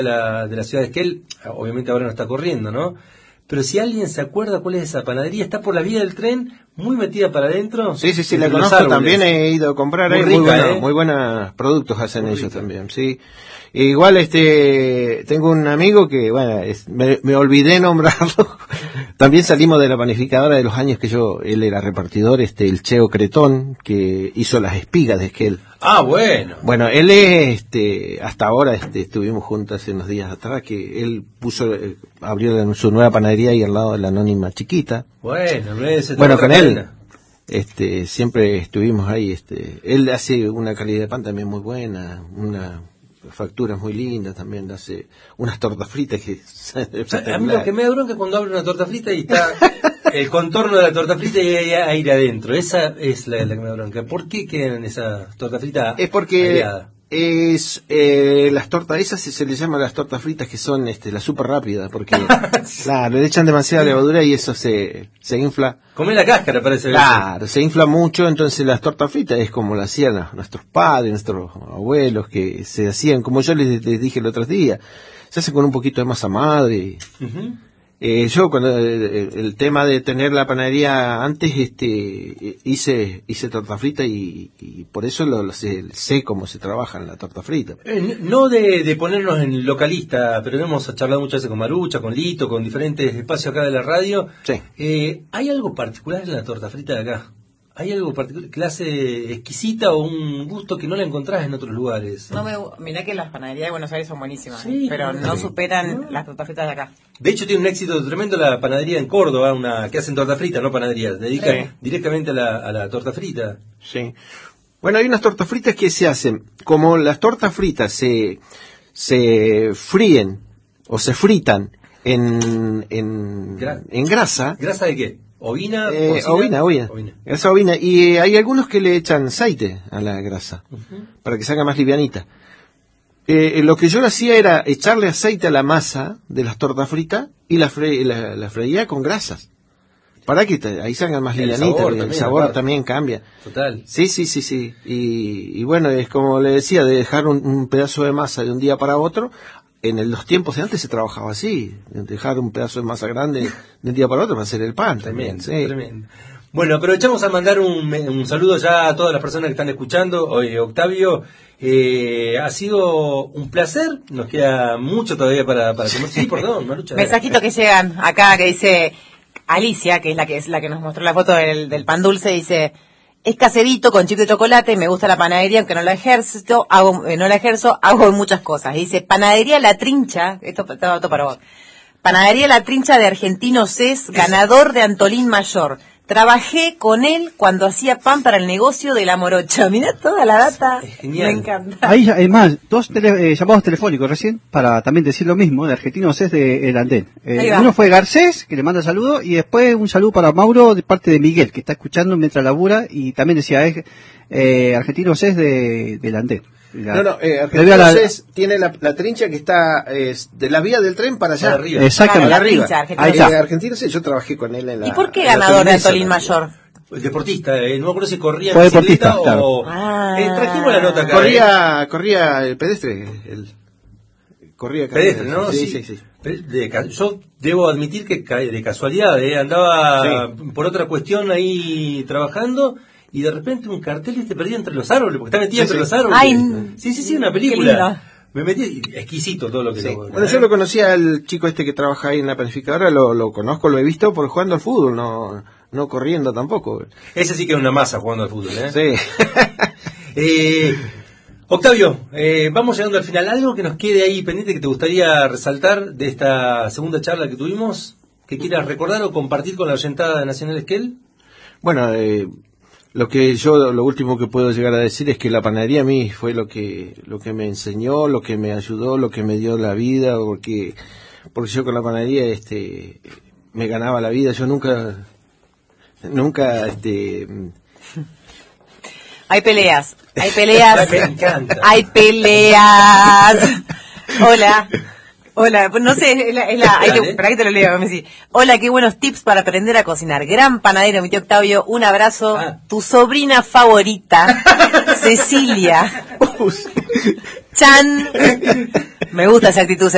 de la ciudad de Esquel, obviamente ahora no está corriendo, ¿no? Pero si alguien se acuerda cuál es esa panadería, está por la vía del tren, muy metida para adentro. Sí, la conozco, también he ido a comprar ahí, muy buenos productos hacen ellos también, sí. Igual tengo un amigo que, bueno, me olvidé nombrarlo. También salimos de la panificadora de los años que él era repartidor, el Cheo Cretón, que hizo las espigas de Esquel. Ah, bueno. Bueno, él es, hasta ahora, estuvimos juntos hace unos días atrás, que él abrió su nueva panadería ahí al lado de la Anónima Chiquita. Bueno, con él, siempre estuvimos ahí, él hace una calidad de pan también muy buena, una facturas muy lindas también, hace unas tortas fritas que... A mí lo que me da bronca es cuando abre una torta frita y está el contorno de la torta frita y hay aire adentro. Esa es la que me da bronca. ¿Por qué quedan esas tortas fritas? Es porque las tortas esas se les llama las tortas fritas, que son las súper rápidas, porque claro, le echan demasiada levadura y eso se infla. Come la cáscara, parece. Claro, se infla mucho, entonces las tortas fritas es como lo hacían nuestros padres, nuestros abuelos, que se hacían, como yo les dije el otro día, se hacen con un poquito de masa madre. Yo cuando el tema de tener la panadería antes, hice torta frita y por eso sé cómo se trabaja en la torta frita. No de ponernos en localista, pero hemos charlado muchas veces con Marucha, con Lito, con diferentes espacios acá de la radio. Sí. ¿Hay algo particular en la torta frita de acá? ¿Hay algo particular, clase exquisita o un gusto que no la encontrás en otros lugares? Mirá que las panaderías de Buenos Aires son buenísimas, sí, pero no superan las tortas fritas de acá. De hecho tiene un éxito tremendo la panadería en Córdoba, que hacen torta frita, no panadería, dedican directamente a la torta frita. Sí. Bueno, hay unas tortas fritas que se hacen, como las tortas fritas se fríen o se fritan en grasa. ¿Grasa de qué? ¿Ovina? Ovina. Grasa ovina. Y hay algunos que le echan aceite a la grasa, para que se haga más livianita. Lo que yo hacía era echarle aceite a la masa de las tortas fritas y la freía con grasas, para que ahí salgan más livianitas. El sabor también cambia. Total. Sí. Y bueno, es como le decía, de dejar un pedazo de masa de un día para otro. En los tiempos de antes se trabajaba así, dejar un pedazo de masa grande de un día para otro para hacer el pan también. Sí. Tremendo. Bueno, aprovechamos a mandar un saludo ya a todas las personas que están escuchando. Oye, Octavio, ha sido un placer, nos queda mucho todavía para comer. Sí, perdón, Marucha. Mensajitos que llegan acá que dice Alicia, que es la que nos mostró la foto del pan dulce, dice: es caserito, con chip de chocolate, me gusta la panadería, aunque no la ejerzo, hago muchas cosas. Y dice, panadería La Trincha, esto para vos, panadería La Trincha de Argentino Cés, ganador de Antolín Mayor. Trabajé con él cuando hacía pan para el negocio de la morocha. Mirá toda la data, me encanta. Ahí hay más, dos llamados telefónicos recién, para también decir lo mismo, de Argentino Cés de El Andén. Uno fue Garcés, que le manda saludos, y después un saludo para Mauro de parte de Miguel, que está escuchando mientras labura, y también decía, Argentino Cés de El Andén. Argentino Cés tiene la trincha que está de la vía del tren para allá. Para arriba. Exactamente. Claro, la trincha, ahí está. Argentino Cés, yo trabajé con él en la... ¿Y por qué ganador de Antolín Mayor? Deportista, no me acuerdo si corría fue en bicicleta deportista, o... claro. Trajimos la nota acá. Corría el pedestre. Corría pedestre, ¿no? Sí. Yo debo admitir que de casualidad, andaba por otra cuestión ahí trabajando... Y de repente un cartel te perdía entre los árboles, porque está metido entre los árboles. Ay, sí, una película. Me metí, exquisito todo lo que Bueno, yo lo conocía al chico que trabaja ahí en la panificadora, lo conozco, lo he visto por jugando al fútbol, no corriendo tampoco. Ese sí que es una masa jugando al fútbol, Sí. Octavio, vamos llegando al final. ¿Algo que nos quede ahí pendiente que te gustaría resaltar de esta segunda charla que tuvimos? ¿Que quieras recordar o compartir con la oyentada de Nacional Esquel? Bueno, lo último que puedo llegar a decir es que la panadería a mí fue lo que me enseñó, lo que me ayudó, lo que me dio la vida, porque yo con la panadería me ganaba la vida. Yo nunca Hay peleas. Me encanta. Hay peleas. Hola, no sé, para que te lo leo, Messi. Hola, qué buenos tips para aprender a cocinar. Gran panadero, mi tío Octavio, un abrazo. Tu sobrina favorita, Cecilia. Chan. Me gusta esa actitud.